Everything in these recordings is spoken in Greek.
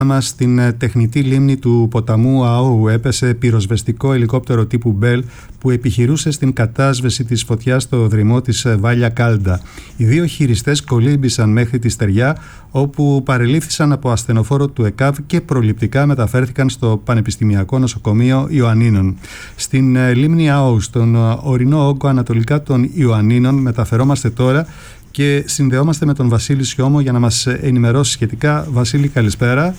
Μας στην τεχνητή λίμνη του ποταμού Αόου έπεσε πυροσβεστικό ελικόπτερο τύπου Bell που επιχειρούσε στην κατάσβεση της φωτιάς στο δρυμό της Βάλια Κάλντα. Οι δύο χειριστές κολύμπησαν μέχρι τη στεριά, όπου παρελήφθησαν από ασθενοφόρο του ΕΚΑΒ και προληπτικά μεταφέρθηκαν στο Πανεπιστημιακό Νοσοκομείο Ιωαννίνων. Στην λίμνη Αόου, στον ορεινό όγκο ανατολικά των Ιωαννίνων, μεταφερόμαστε τώρα και συνδεόμαστε με τον Βασίλη Σιώμο για να μας ενημερώσει σχετικά. Βασίλη, καλησπέρα.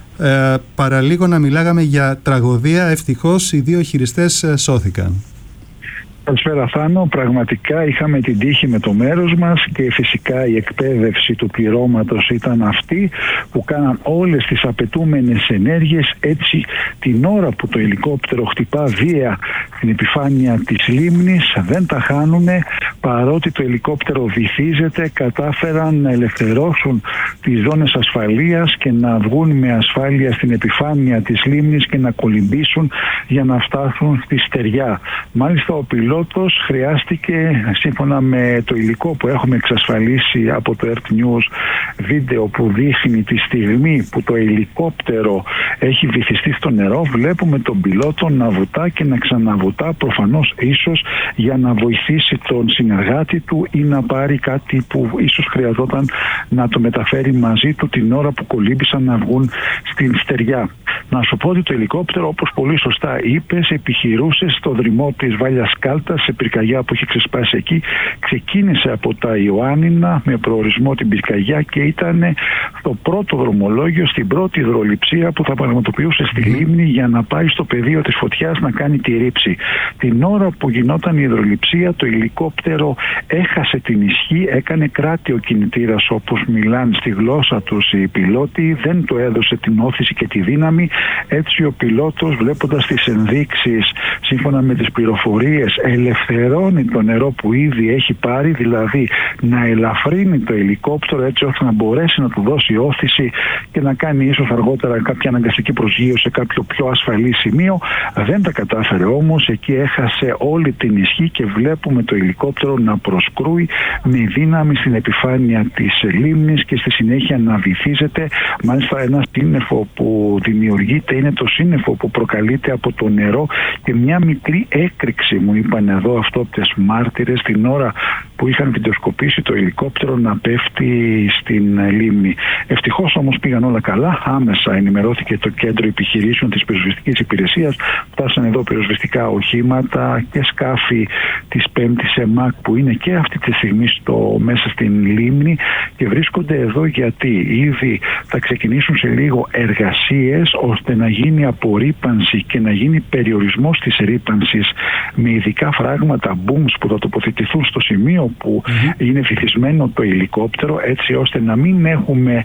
Παραλίγο να μιλάγαμε για τραγωδία, ευτυχώς οι δύο χειριστές σώθηκαν. Καλησπέρα Θάνο, πραγματικά είχαμε την τύχη με το μέρος μας και φυσικά η εκπαίδευση του πληρώματος ήταν αυτή που κάναν όλες τις απαιτούμενες ενέργειες, έτσι την ώρα που το ελικόπτερο χτυπά βία στην επιφάνεια της λίμνης δεν τα χάνουνε, παρότι το ελικόπτερο βυθίζεται, κατάφεραν να ελευθερώσουν τις ζώνες ασφαλείας και να βγουν με ασφάλεια στην επιφάνεια της λίμνης και να κολυμπήσουν για να φτάσουν στη στεριά. Μάλιστα ο πιλότος χρειάστηκε, σύμφωνα με το υλικό που έχουμε εξασφαλίσει από το Earth News, βίντεο που δείχνει τη στιγμή που το ελικόπτερο έχει βυθιστεί στο νερό, βλέπουμε τον πιλότο να βουτά και να ξαναβουτά, προφανώς ίσως για να βοηθήσει τον συνεργάτη του ή να πάρει κάτι που ίσως χρειαζόταν να το μεταφέρει μαζί του την ώρα που κολύμπησαν να βγουν στην στεριά. Να σου πω ότι το ελικόπτερο, όπως πολύ σωστά είπες, επιχειρούσε στο δρυμό της Βάλιας Κάλτας, σε πυρκαγιά που είχε ξεσπάσει εκεί. Ξεκίνησε από τα Ιωάννινα με προορισμό την πυρκαγιά και ήταν στο πρώτο δρομολόγιο, στην πρώτη υδρολειψία που θα πραγματοποιούσε στη λίμνη για να πάει στο πεδίο της φωτιάς να κάνει τη ρήψη. Την ώρα που γινόταν η υδρολειψία, το ελικόπτερο έχασε την ισχύ, έκανε κράτη ο κινητήρας, όπως μιλάνε στη γλώσσα τους οι πιλότοι, δεν του έδωσε την όθηση και τη δύναμη. Έτσι ο πιλότος, βλέποντας τις ενδείξεις σύμφωνα με τις πληροφορίες, ελευθερώνει το νερό που ήδη έχει πάρει, δηλαδή να ελαφρύνει το ελικόπτερο έτσι ώστε να μπορέσει να του δώσει όθηση και να κάνει ίσως αργότερα κάποια αναγκαστική προσγείωση σε κάποιο πιο ασφαλή σημείο. Δεν τα κατάφερε όμως, εκεί έχασε όλη την ισχύ και βλέπουμε το ελικόπτερο να προσκρούει με δύναμη στην επιφάνεια της λίμνης και στη συνέχεια να βυθίζεται. Μάλιστα ένα σύννεφο που δημιουργείται είναι το σύννεφο που προκαλείται από το νερό και μια μικρή έκρηξη, μου είπαν εδώ αυτόπτες μάρτυρες, την ώρα που είχαν βιντεοσκοπήσει το ελικόπτερο να πέφτει στην λίμνη. Ευτυχώς όμως πήγαν όλα καλά. Άμεσα ενημερώθηκε το κέντρο επιχειρήσεων της πυροσβεστικής υπηρεσίας. Φτάσαν εδώ πυροσβεστικά οχήματα και σκάφη της 5ης ΕΜΑΚ που είναι και αυτή τη στιγμή μέσα στην λίμνη και βρίσκονται εδώ γιατί ήδη θα ξεκινήσουν σε λίγο εργασίες ώστε να γίνει απορρίπανση και να γίνει περιορισμός της ρύπανσης με ειδικά φράγματα booms που θα τοποθετηθούν στο σημείο που είναι βυθισμένο το ελικόπτερο, έτσι ώστε να μην έχουμε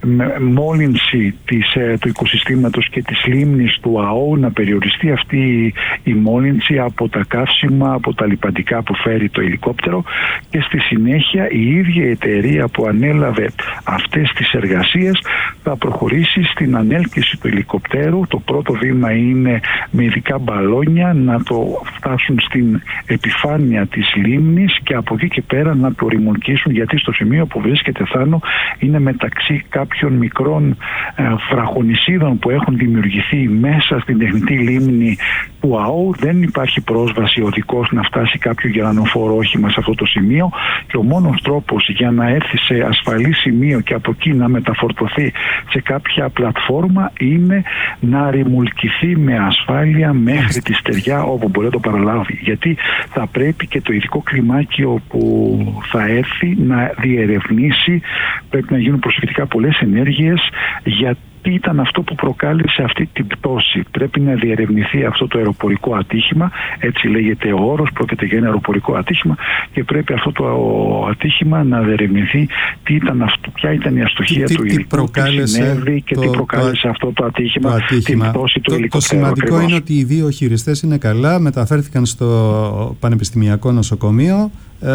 μόλυνση του οικοσυστήματος και της λίμνης του ΑΟ, να περιοριστεί αυτή η μόλυνση από τα καύσιμα, από τα λιπαντικά που φέρει το ελικόπτερο και στη συνέχεια η ίδια εταιρεία που ανέλαβε αυτές τις εργασίες θα προχωρήσει στην ανέλκυση του ελικοπτέρου. Το πρώτο βήμα είναι με ειδικά μπαλόνια να το φτάσουν στην επιφάνεια της λίμνης και από εκεί και πέρα να το ρημουλκίσουν, γιατί στο σημείο που βρίσκεται Θάνο είναι μεταξύ κάποιων μικρών βραχονησίδων που έχουν δημιουργηθεί μέσα στην τεχνητή λίμνη του ΑΟ. Δεν υπάρχει πρόσβαση οδικός να φτάσει κάποιο γερανοφόρο όχημα σε αυτό το σημείο και ο μόνος τρόπος για να έρθει σε ασφαλή σημείο και από εκεί να μεταφορτωθεί σε κάποια πλατφόρμα είναι να ρημουλκηθεί με ασφάλεια μέχρι τη στεριά όπου μπορεί να το παραλάβει, γιατί θα πρέπει και το ειδικό κλιμάκιο που θα έρθει να διερευνήσει, πρέπει να γίνουν προσεκτικά πολλές ενέργειες για τι ήταν αυτό που προκάλεσε αυτή την πτώση. Πρέπει να διερευνηθεί αυτό το αεροπορικό ατύχημα, έτσι λέγεται ο όρος, πρόκειται για ένα αεροπορικό ατύχημα και πρέπει αυτό το ατύχημα να διερευνηθεί τι ήταν αυτό, ποια ήταν η αστοχία του υλικού, τι συνέβη και τι προκάλεσε αυτό το ατύχημα, την πτώση του υλικού. Το σημαντικό είναι ότι οι δύο χειριστές είναι καλά, μεταφέρθηκαν στο Πανεπιστημιακό Νοσοκομείο.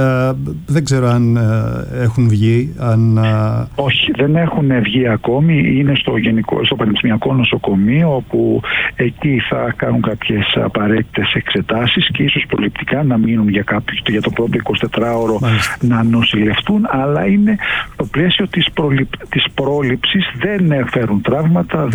Δεν ξέρω αν έχουν βγει. Όχι, δεν έχουν βγει ακόμη. Είναι στο Πανεπιστημιακό Νοσοκομείο, όπου εκεί θα κάνουν κάποιες απαραίτητες εξετάσεις και ίσως προληπτικά να μείνουν για το πρώτο 24ωρο να νοσηλευτούν, αλλά είναι στο πλαίσιο της πρόληψης, δεν φέρουν τραύματα,